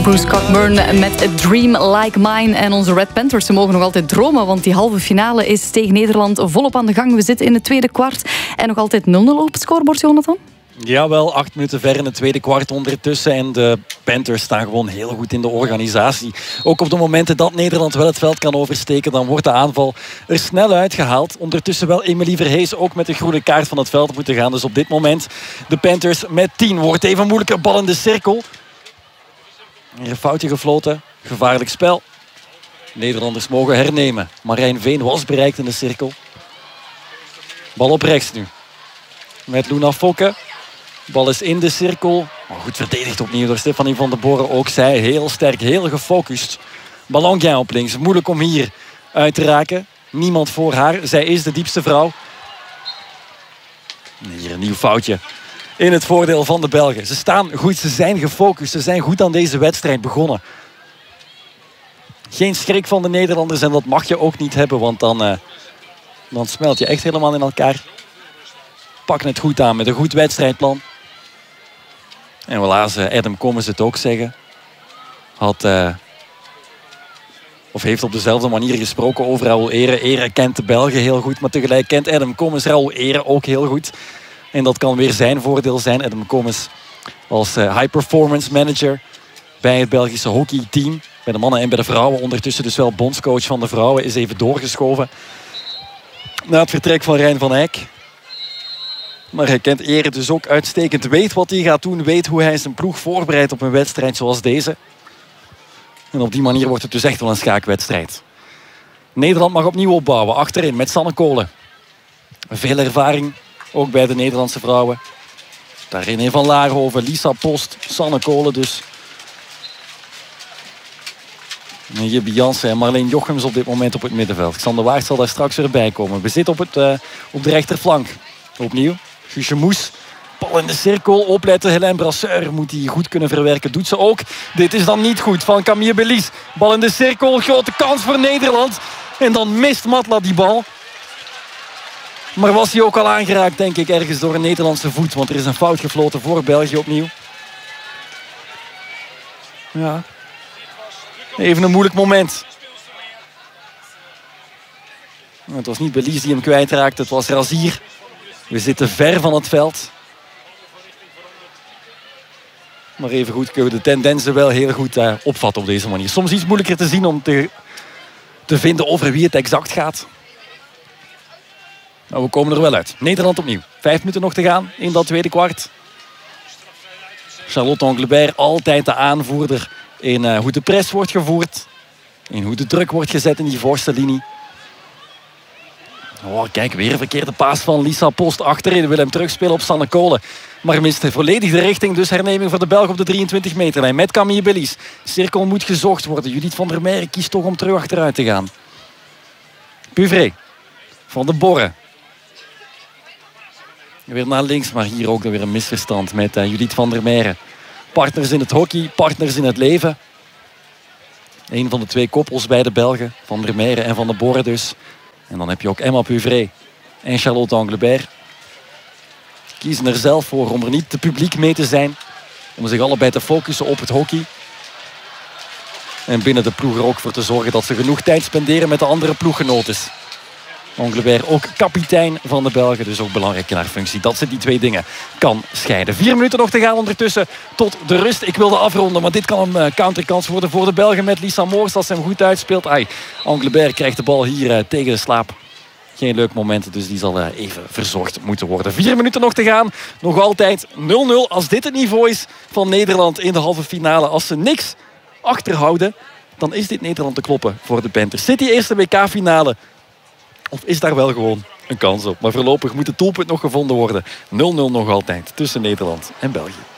Bruce Cockburn met A Dream Like Mine. En onze Red Panthers, ze mogen nog altijd dromen, want die halve finale is tegen Nederland volop aan de gang. We zitten in het tweede kwart en nog altijd 0-0 op het scorebord, Jonathan. Jawel, 8 minuten ver in het tweede kwart ondertussen. En de Panthers staan gewoon heel goed in de organisatie. Ook op de momenten dat Nederland wel het veld kan oversteken, dan wordt de aanval er snel uitgehaald. Ondertussen wel Emilie Verhees ook met de groene kaart van het veld moeten gaan. Dus op dit moment de Panthers met 10. Wordt even moeilijker, bal in de cirkel. Hier een foutje gefloten. Gevaarlijk spel. Nederlanders mogen hernemen. Marijn Veen was bereikt in de cirkel. Bal op rechts nu. Met Luna Fokke. Bal is in de cirkel. Maar goed verdedigd opnieuw door Stefanie van der Borre. Ook zij heel sterk, heel gefocust. Ballonguin op links. Moeilijk om hier uit te raken. Niemand voor haar. Zij is de diepste vrouw. Hier een nieuw foutje. In het voordeel van de Belgen. Ze staan goed, ze zijn gefocust. Ze zijn goed aan deze wedstrijd begonnen. Geen schrik van de Nederlanders. En dat mag je ook niet hebben. Want dan smelt je echt helemaal in elkaar. Pakken het goed aan met een goed wedstrijdplan. En we lazen Adam Commes het ook zeggen. Heeft op dezelfde manier gesproken over Raoul Ere. Ere kent de Belgen heel goed. Maar tegelijk kent Adam Commes Raoul Ere ook heel goed. En dat kan weer zijn voordeel zijn. Adam Commes als high performance manager bij het Belgische hockeyteam. Bij de mannen en bij de vrouwen. Ondertussen dus wel bondscoach van de vrouwen. Is even doorgeschoven. Na het vertrek van Rijn van Eyck. Maar hij kent Ere dus ook uitstekend. Weet wat hij gaat doen. Weet hoe hij zijn ploeg voorbereidt op een wedstrijd zoals deze. En op die manier wordt het dus echt wel een schaakwedstrijd. Nederland mag opnieuw opbouwen. Achterin met Sanne Kolen. Veel ervaring. Ook bij de Nederlandse vrouwen. Daar René van Laarhoven, Lisa Post, Sanne Kolen dus. En hier Bianse en Marleen Jochems op dit moment op het middenveld. Xander Waard zal daar straks weer bij komen. We zitten op de rechterflank. Opnieuw. Guusje Moes. Bal in de cirkel. Opletten. Helene Brasseur moet die goed kunnen verwerken. Doet ze ook. Dit is dan niet goed van Camille Belize. Bal in de cirkel. Grote kans voor Nederland. En dan mist Matla die bal. Maar was hij ook al aangeraakt, denk ik, ergens door een Nederlandse voet. Want er is een fout gefloten voor België opnieuw. Ja. Even een moeilijk moment. Het was niet Belize die hem kwijtraakte. Het was Razier. We zitten ver van het veld. Maar even goed kunnen we de tendensen wel heel goed opvatten op deze manier. Soms iets moeilijker te zien om te vinden over wie het exact gaat. Nou, we komen er wel uit. Nederland opnieuw. 5 minuten nog te gaan in dat tweede kwart. Charlotte Anglebert, altijd de aanvoerder in hoe de press wordt gevoerd. In hoe de druk wordt gezet in die voorste linie. Oh, kijk, weer een verkeerde paas van Lisa Post achterin. Wil hem terugspelen op Sanne Kolen. Maar mist volledig de richting. Dus herneming voor de Belgen op de 23 meterlijn. Met Camille Belize. Cirkel moet gezocht worden. Judith van der Meijeren kiest toch om terug achteruit te gaan. Puvré. Van der Borre. Weer naar links, maar hier ook weer een misverstand met Judith van der Meijeren. Partners in het hockey, partners in het leven. Een van de twee koppels bij de Belgen. Van der Meijeren en Van der Borre dus. En dan heb je ook Emma Puvré en Charlotte Anglebert. Kiezen er zelf voor om er niet te publiek mee te zijn. Om zich allebei te focussen op het hockey. En binnen de ploeg er ook voor te zorgen dat ze genoeg tijd spenderen met de andere ploeggenoten. Anglebert ook kapitein van de Belgen. Dus ook belangrijk in haar functie dat ze die twee dingen kan scheiden. 4 minuten nog te gaan ondertussen tot de rust. Ik wilde afronden, maar dit kan een counterkans worden voor de Belgen met Lisa Moors. Als ze hem goed uitspeelt. Anglebert krijgt de bal hier tegen de slaap. Geen leuk moment, dus die zal even verzorgd moeten worden. 4 minuten nog te gaan. Nog altijd 0-0. Als dit het niveau is van Nederland in de halve finale. Als ze niks achterhouden, dan is dit Nederland te kloppen voor de Panthers. Zit die eerste WK-finale? Of is daar wel gewoon een kans op? Maar voorlopig moet het doelpunt nog gevonden worden. 0-0 nog altijd tussen Nederland en België.